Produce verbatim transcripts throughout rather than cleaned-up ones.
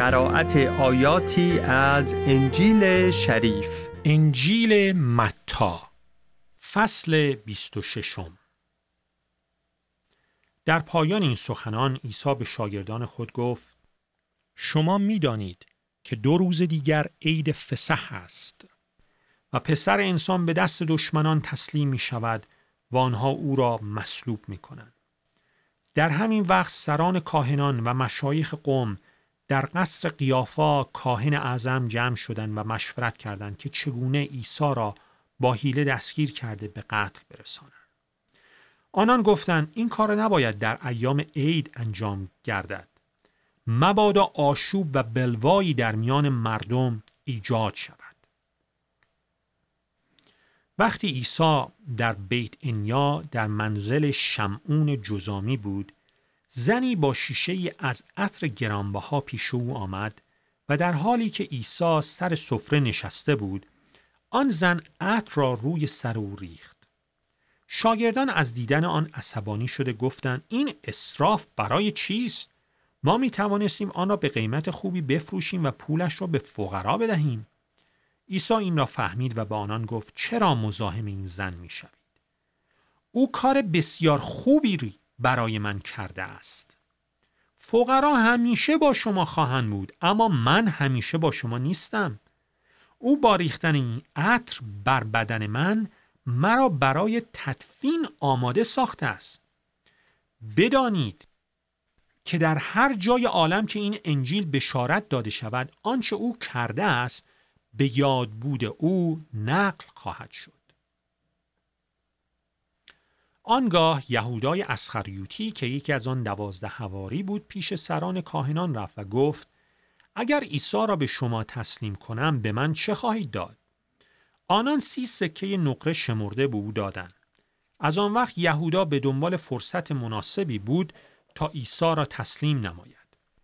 قرائت آیاتی از انجیل شریف. انجیل متی فصل بیست و شش. در پایان این سخنان عیسی به شاگردان خود گفت: شما می دانید که دو روز دیگر عید فسح است و پسر انسان به دست دشمنان تسلیم می شود و آنها او را مصلوب می کنند. در همین وقت سران کاهنان و مشایخ قوم در قصر قیافا کاهن اعظم جمع شدند و مشورت کردند که چگونه عیسی را با حیله دستگیر کرده به قتل برسانند. آنان گفتند این کار نباید در ایام عید انجام گردد، مبادا آشوب و بلوایی در میان مردم ایجاد شود. وقتی عیسی در بیت عنیا در منزل شمعون جذامی بود، زنی با شیشه از عطر گرانبها پیش او آمد و در حالی که عیسی سر سفره نشسته بود، آن زن عطر را روی سر او ریخت. شاگردان از دیدن آن عصبانی شده گفتند این اسراف برای چیست؟ ما می توانستیم آن را به قیمت خوبی بفروشیم و پولش را به فقرا بدهیم. عیسی این را فهمید و به آنان گفت چرا مزاحم این زن می شوید؟ او کار بسیار خوبی برای من کرده است. فقرا همیشه با شما خواهند بود، اما من همیشه با شما نیستم. او با ریختن این عطر بر بدن من مرا برای تدفین آماده ساخته است. بدانید که در هر جای عالم که این انجیل بشارت داده شود، آنچه او کرده است به یادبود او نقل خواهد شد. آنگاه یهودای اسخریوطی که یکی از آن دوازده حواری بود پیش سران کاهنان رفت و گفت اگر عیسی را به شما تسلیم کنم به من چه خواهید داد؟ آنان سی سکه نقره شمرده به او دادند. از آن وقت یهودا به دنبال فرصت مناسبی بود تا عیسی را تسلیم نماید.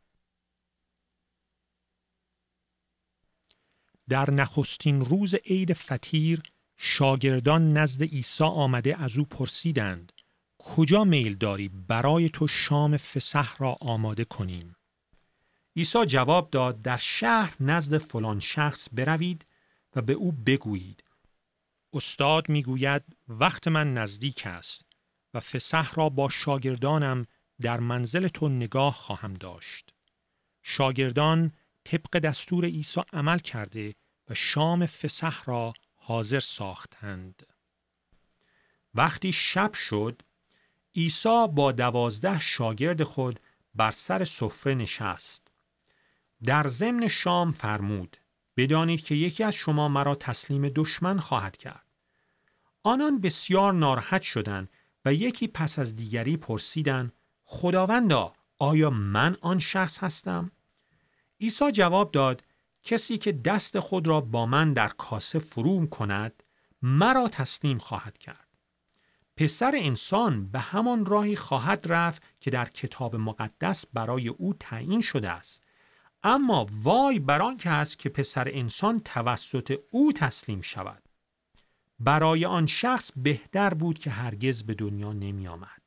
در نخستین روز عید فطیر شاگردان نزد عیسی آمده از او پرسیدند کجا میل داری برای تو شام فسح را آماده کنیم؟ عیسی جواب داد در شهر نزد فلان شخص بروید و به او بگویید استاد میگوید وقت من نزدیک است و فسح را با شاگردانم در منزل تو نگاه خواهم داشت. شاگردان طبق دستور عیسی عمل کرده و شام فسح را حاضر ساختند. وقتی شب شد، عیسی با دوازده شاگرد خود بر سر سفره نشست. در ضمن شام فرمود بدانید که یکی از شما مرا تسلیم دشمن خواهد کرد. آنان بسیار ناراحت شدند و یکی پس از دیگری پرسیدند خداوندا آیا من آن شخص هستم؟ عیسی جواب داد کسی که دست خود را با من در کاسه فرو کند مرا تسلیم خواهد کرد. پسر انسان به همان راهی خواهد رفت که در کتاب مقدس برای او تعیین شده است، اما وای بر آن کس که پسر انسان توسط او تسلیم شود. برای آن شخص بهتر بود که هرگز به دنیا نمی آمد.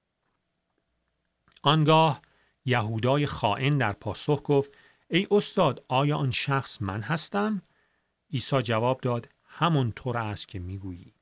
آنگاه یهودای خائن در پاسخ گفت ای استاد آیا آن شخص من هستم؟ عیسی جواب داد همونطور است که میگویی.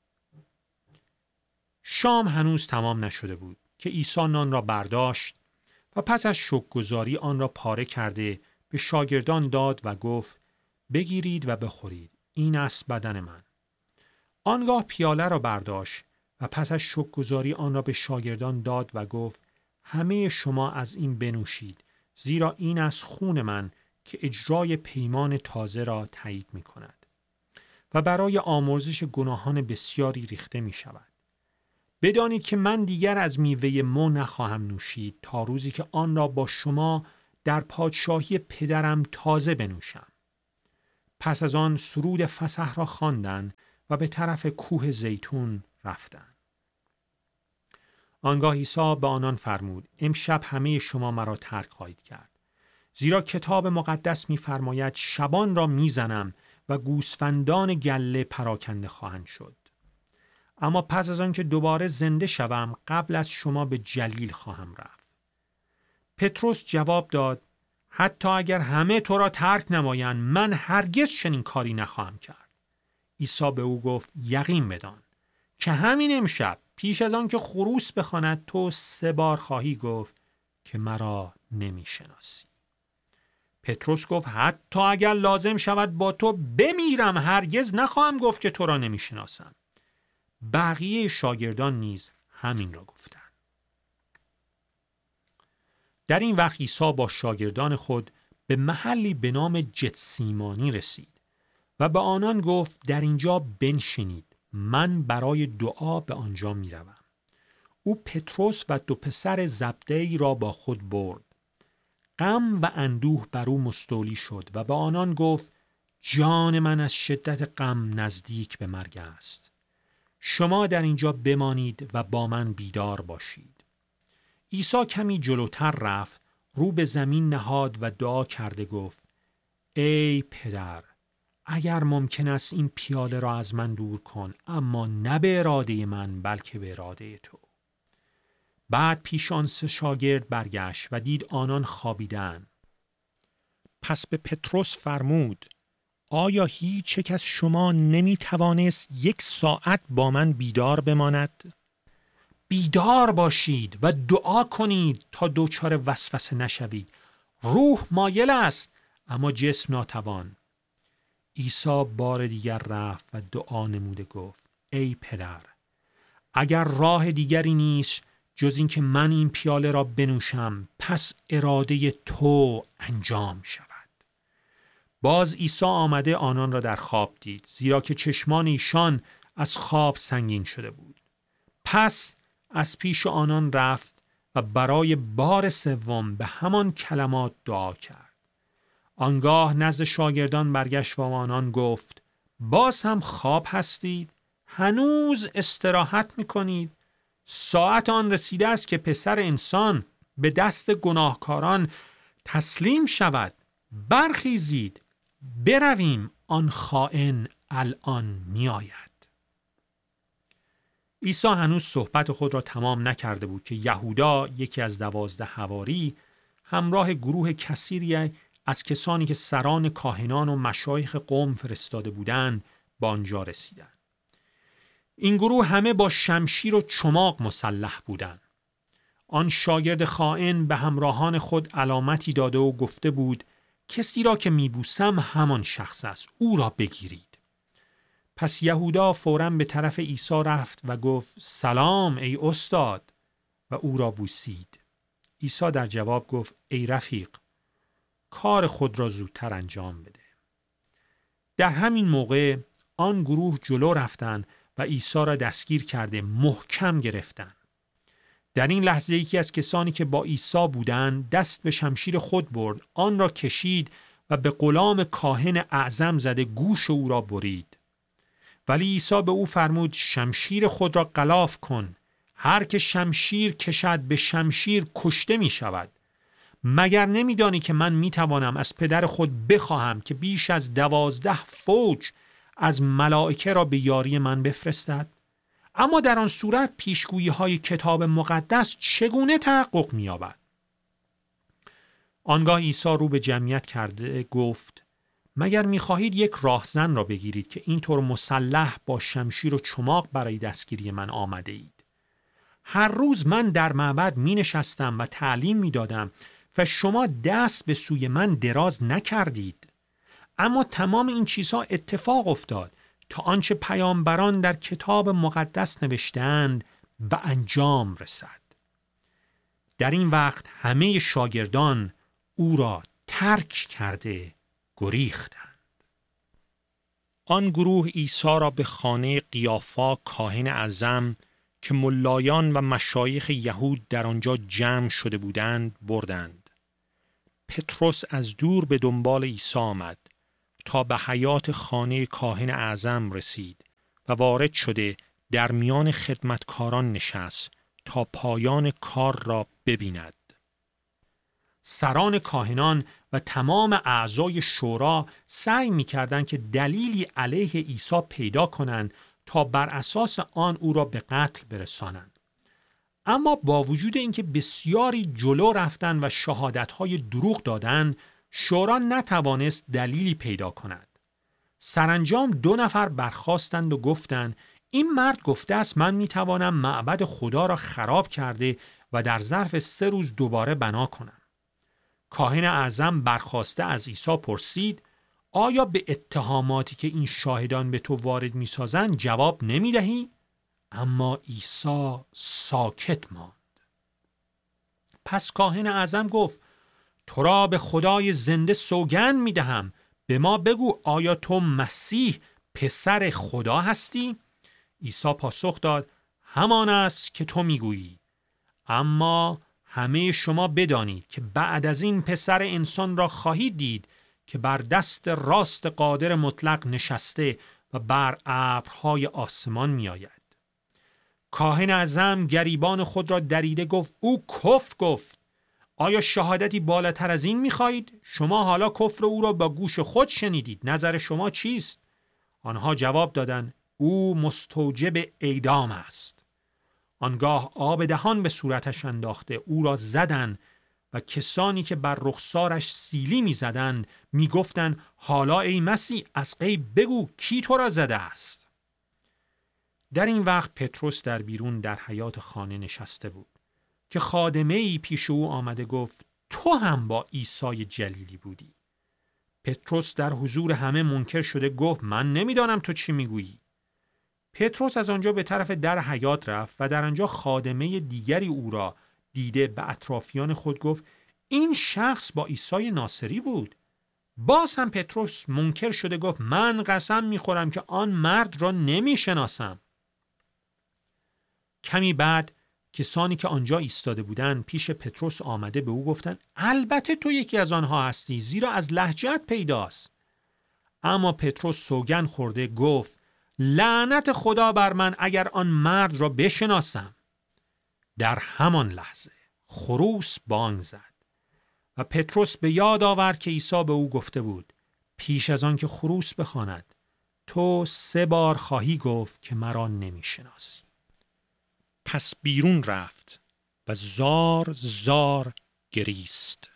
شام هنوز تمام نشده بود که عیسی نان را برداشت و پس از شکرگزاری آن را پاره کرده به شاگردان داد و گفت بگیرید و بخورید، این است بدن من. آنگاه پیاله را برداشت و پس از شکرگزاری آن را به شاگردان داد و گفت همه شما از این بنوشید، زیرا این است خون من که اجرای پیمان تازه را تایید می کند و برای آمرزش گناهان بسیاری ریخته می شود. بدانید که من دیگر از میوه مو نخواهم نوشید تا روزی که آن را با شما در پادشاهی پدرم تازه بنوشم. پس از آن سرود فسح را خواندند و به طرف کوه زیتون رفتند. آنگاه عیسی به آنان فرمود امشب همه شما مرا ترک خواهید کرد، زیرا کتاب مقدس می‌فرماید شبان را می‌زنم و گوسفندان گله پراکنده خواهند شد. اما پس از آن که دوباره زنده شوم قبل از شما به جلیل خواهم رفت. پتروس جواب داد حتی اگر همه تو را ترک نمایند من هرگز چنین کاری نخواهم کرد. عیسی به او گفت یقین بدان که همین امشب پیش از آن که خروس بخواند تو سه بار خواهی گفت که مرا نمیشناسی. پتروس گفت حتی اگر لازم شود با تو بمیرم هرگز نخواهم گفت که تو را نمیشناسم. بقیه شاگردان نیز همین را گفتند. در این وقت عیسی با شاگردان خود به محلی به نام جتسیمانی رسید و به آنان گفت در اینجا بنشینید، من برای دعا به آنجا می روم. او پتروس و دو پسر زبدئی را با خود برد. غم و اندوه بر او مستولی شد و به آنان گفت جان من از شدت غم نزدیک به مرگ است. شما در اینجا بمانید و با من بیدار باشید. عیسی کمی جلوتر رفت، رو به زمین نهاد و دعا کرده گفت ای پدر، اگر ممکن است این پیاله را از من دور کن، اما نه به اراده من بلکه به اراده تو. بعد پیش آن سه شاگرد برگشت و دید آنان خوابیدند. پس به پتروس فرمود آیا هیچ یک از شما نمی توانست یک ساعت با من بیدار بماند؟ بیدار باشید و دعا کنید تا دچار وسوسه نشوید. روح مایل است اما جسم ناتوان. عیسی بار دیگر رفت و دعا نموده گفت ای پدر، اگر راه دیگری نیست جز این که من این پیاله را بنوشم، پس اراده تو انجام شود. باز عیسی آمده آنان را در خواب دید، زیرا که چشمان ایشان از خواب سنگین شده بود. پس از پیش آنان رفت و برای بار سوم به همان کلمات دعا کرد. آنگاه نزد شاگردان برگشت و آنان گفت باز هم خواب هستید؟ هنوز استراحت می‌کنید؟ ساعت آن رسیده است که پسر انسان به دست گناهکاران تسلیم شود. برخیزید برویم، آن خائن الان می آید. عیسی هنوز صحبت خود را تمام نکرده بود که یهودا، یکی از دوازده حواری، همراه گروه کثیری از کسانی که سران کاهنان و مشایخ قوم فرستاده بودند به آنجا رسیدند. این گروه همه با شمشیر و چماق مسلح بودند. آن شاگرد خائن به همراهان خود علامتی داده و گفته بود کسی را که میبوسم همان شخص است، او را بگیرید. پس یهودا فوراً به طرف عیسی رفت و گفت سلام ای استاد و او را بوسید. عیسی در جواب گفت ای رفیق، کار خود را زودتر انجام بده. در همین موقع آن گروه جلو رفتند و عیسی را دستگیر کرده محکم گرفتند. در این لحظه یکی از کسانی که با عیسی بودند دست به شمشیر خود برد، آن را کشید و به غلام کاهن اعظم زده گوش او را برید. ولی عیسی به او فرمود شمشیر خود را غلاف کن. هر که شمشیر کشد به شمشیر کشته می شود. مگر نمی دانی که من می توانم از پدر خود بخواهم که بیش از دوازده فوج از ملائکه را به یاری من بفرستد؟ اما در آن صورت پیشگویی های کتاب مقدس چگونه تحقق می یابد؟ آنگاه عیسی رو به جمعیت کرده گفت مگر می خواهید یک راهزن را بگیرید که اینطور مسلح با شمشیر و چماق برای دستگیری من آمده اید؟ هر روز من در معبد می نشستم و تعلیم می دادم و شما دست به سوی من دراز نکردید. اما تمام این چیزها اتفاق افتاد تا آنچه پیامبران در کتاب مقدس نوشتند به انجام رسد. در این وقت همه شاگردان او را ترک کرده گریختند. آن گروه عیسی را به خانه قیافا کاهن اعظم که ملایان و مشایخ یهود در آنجا جمع شده بودند بردند. پتروس از دور به دنبال عیسی آمد تا به حیاط خانه کاهن اعظم رسید و وارد شده در میان خدمتکاران نشست تا پایان کار را ببیند. سران کاهنان و تمام اعضای شورا سعی می‌کردند که دلیلی علیه عیسی پیدا کنند تا بر اساس آن او را به قتل برسانند. اما با وجود اینکه بسیاری جلو رفتن و شهادت‌های دروغ دادند، شورا نتوانست دلیلی پیدا کند. سرانجام دو نفر برخاستند و گفتند این مرد گفته است من میتوانم معبد خدا را خراب کرده و در ظرف سه روز دوباره بنا کنم. کاهن اعظم برخاسته از عیسی پرسید آیا به اتهاماتی که این شاهدان به تو وارد میسازند جواب نمیدهی؟ اما عیسی ساکت ماند. پس کاهن اعظم گفت تو را به خدای زنده سوگند میدهم، به ما بگو آیا تو مسیح پسر خدا هستی؟ عیسی پاسخ داد همان است که تو میگویی. اما همه شما بدانید که بعد از این پسر انسان را خواهید دید که بر دست راست قادر مطلق نشسته و بر ابرهای آسمان می آید. کاهن اعظم گریبان خود را دریده گفت او کفر گفت. آیا شهادتی بالاتر از این می خواهید؟ شما حالا کفر او را با گوش خود شنیدید. نظر شما چیست؟ آنها جواب دادند او مستوجب اعدام است. آنگاه آب دهان به صورتش انداخته او را زدند و کسانی که بر رخسارش سیلی می زدند می گفتند حالا ای مسیح از غیب بگو کی تو را زده است؟ در این وقت پتروس در بیرون در حیاط خانه نشسته بود که خادمه‌ای پیش او آمده گفت تو هم با عیسی جلیلی بودی. پتروس در حضور همه منکر شده گفت من نمیدانم تو چی میگویی. پتروس از آنجا به طرف در حیاط رفت و در آنجا خادمه دیگری او را دیده به اطرافیان خود گفت این شخص با عیسی ناصری بود. باز هم پتروس منکر شده گفت من قسم میخورم که آن مرد را نمیشناسم. کمی بعد کسانی که آنجا ایستاده بودند پیش پتروس آمده به او گفتند البته تو یکی از آنها هستی زیرا از لهجه‌ات پیداست. اما پتروس سوگند خورده گفت لعنت خدا بر من اگر آن مرد را بشناسم. در همان لحظه خروس بانگ زد و پتروس به یاد آورد که عیسی به او گفته بود پیش از آن که خروس بخواند تو سه بار خواهی گفت که مرا نمیشناسی. پس بیرون رفت و زار زار گریست.